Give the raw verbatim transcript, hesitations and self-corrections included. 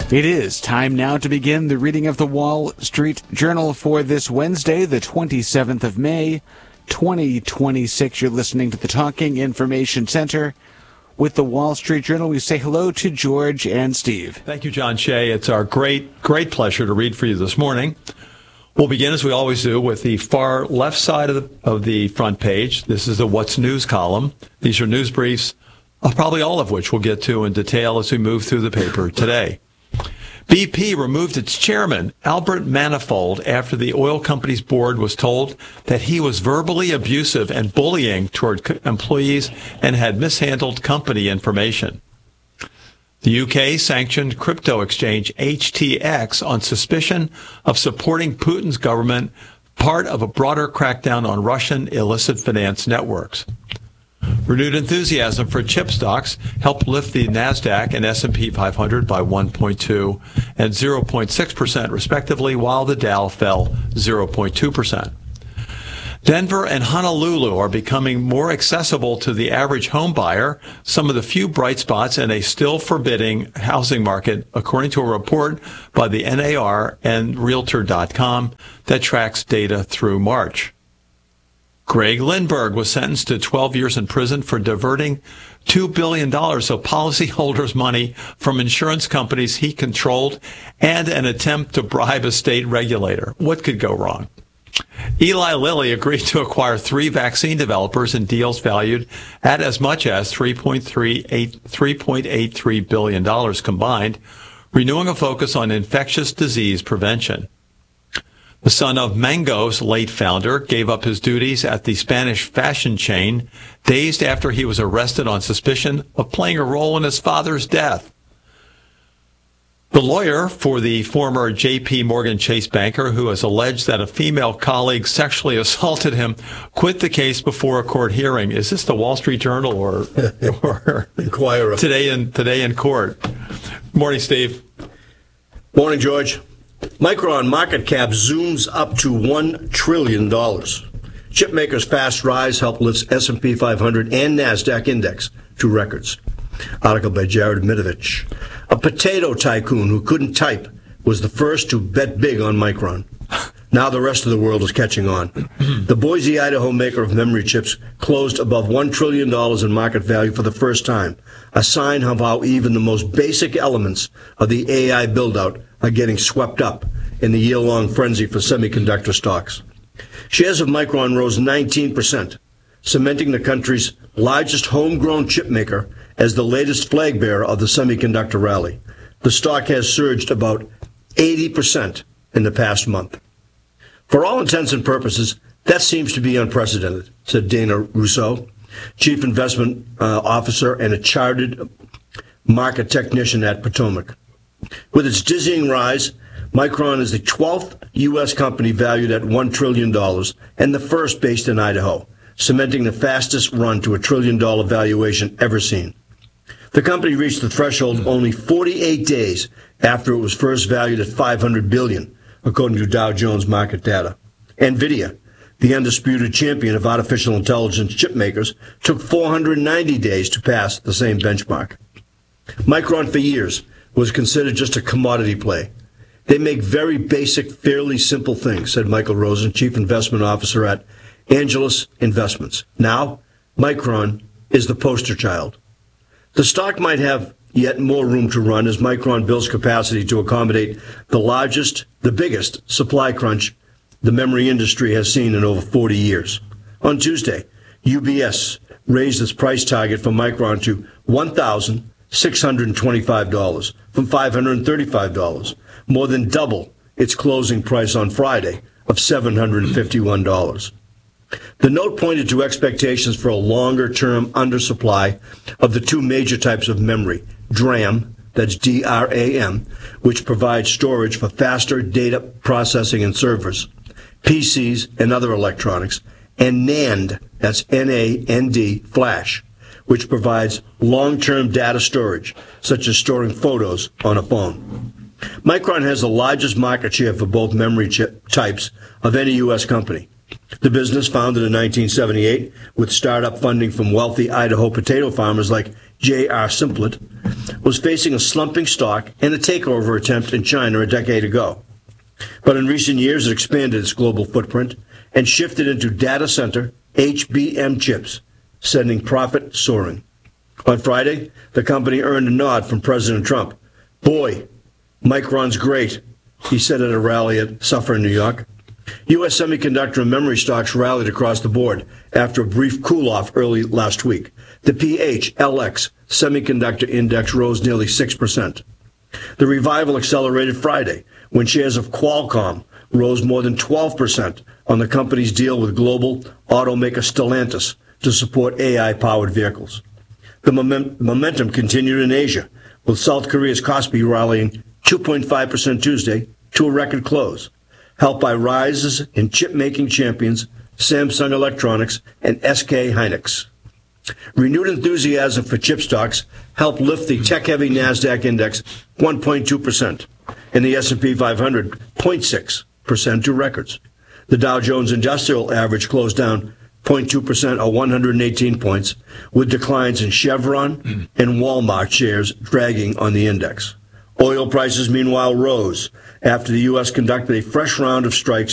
It is time now to begin the reading of the Wall Street Journal for this Wednesday, the twenty-seventh of May, twenty twenty-six. You're listening to the Talking Information Center. With the Wall Street Journal, we say hello to George and Steve. Thank you, John Shea. It's our great, great pleasure to read for you this morning. We'll begin, as we always do, with the far left side of the, of the front page. This is the What's News column. These are news briefs, uh, probably all of which we'll get to in detail as we move through the paper today. B P removed its chairman, Albert Manifold, after the oil company's board was told that he was verbally abusive and bullying toward co- employees and had mishandled company information. The U K sanctioned crypto exchange H T X on suspicion of supporting Putin's government, part of a broader crackdown on Russian illicit finance networks. Renewed enthusiasm for chip stocks helped lift the NASDAQ and S and P five hundred by one point two and zero point six percent respectively, while the Dow fell zero point two percent. Denver and Honolulu are becoming more accessible to the average home buyer, some of the few bright spots in a still forbidding housing market, according to a report by the N A R and Realtor dot com that tracks data through March. Greg Lindbergh was sentenced to twelve years in prison for diverting two billion dollars of policyholders' money from insurance companies he controlled and an attempt to bribe a state regulator. What could go wrong? Eli Lilly agreed to acquire three vaccine developers in deals valued at as much as three point three eight three billion dollars combined, renewing a focus on infectious disease prevention. The son of Mango's late founder gave up his duties at the Spanish fashion chain days after he was arrested on suspicion of playing a role in his father's death. The lawyer for the former J P Morgan Chase banker, who has alleged that a female colleague sexually assaulted him, quit the case before a court hearing. Is this the Wall Street Journal or, or Inquirer? Today in, today in court. Morning, Steve. Morning, George. Micron market cap zooms up to one trillion dollars. Chipmakers' fast rise helped lift S and P five hundred and NASDAQ index to records. Article by Jared Mitovich. A potato tycoon who couldn't type was the first to bet big on Micron. Now the rest of the world is catching on. The Boise, Idaho maker of memory chips closed above one trillion dollars in market value for the first time, a sign of how even the most basic elements of the A I build-out are getting swept up in the year-long frenzy for semiconductor stocks. Shares of Micron rose nineteen percent, cementing the country's largest homegrown chip maker as the latest flag bearer of the semiconductor rally. The stock has surged about eighty percent in the past month. For all intents and purposes, that seems to be unprecedented, said Dana Rousseau, chief investment uh, officer and a chartered market technician at Potomac. With its dizzying rise, Micron is the twelfth U S company valued at one trillion dollars and the first based in Idaho, cementing the fastest run to a trillion-dollar valuation ever seen. The company reached the threshold only forty-eight days after it was first valued at five hundred billion dollars, according to Dow Jones market data. NVIDIA, the undisputed champion of artificial intelligence chip makers, took four hundred ninety days to pass the same benchmark. Micron for years was considered just a commodity play. They make very basic, fairly simple things, said Michael Rosen, chief investment officer at Angelus Investments. Now, Micron is the poster child. The stock might have yet more room to run as Micron builds capacity to accommodate the largest, the biggest supply crunch the memory industry has seen in over forty years. On Tuesday, U B S raised its price target for Micron to one thousand six hundred twenty-five dollars from five hundred thirty-five dollars, more than double its closing price on Friday of seven hundred fifty-one dollars. The note pointed to expectations for a longer-term undersupply of the two major types of memory, DRAM, that's D R A M, which provides storage for faster data processing in servers, P Cs and other electronics, and NAND, that's N A N D, flash, which provides long-term data storage, such as storing photos on a phone. Micron has the largest market share for both memory chip types of any U S company. The business, founded in nineteen seventy-eight with startup funding from wealthy Idaho potato farmers like J R Simplet, was facing a slumping stock and a takeover attempt in China a decade ago. But in recent years, it expanded its global footprint and shifted into data center H B M chips, sending profit soaring. On Friday, the company earned a nod from President Trump. Boy, Micron's great, he said at a rally at Suffer in New York. U S semiconductor and memory stocks rallied across the board after a brief cool-off early last week. The P H L X Semiconductor Index rose nearly six percent. The revival accelerated Friday when shares of Qualcomm rose more than twelve percent on the company's deal with global automaker Stellantis to support A I-powered vehicles. The moment- momentum continued in Asia, with South Korea's Kospi rallying two point five percent Tuesday to a record close, helped by rises in chip-making champions Samsung Electronics and S K Hynix. Renewed enthusiasm for chip stocks helped lift the tech-heavy NASDAQ index one point two percent and the S and P five hundred zero point six percent to records. The Dow Jones Industrial Average closed down zero point two percent or one hundred eighteen points, with declines in Chevron and Walmart shares dragging on the index. Oil prices, meanwhile, rose after the U S conducted a fresh round of strikes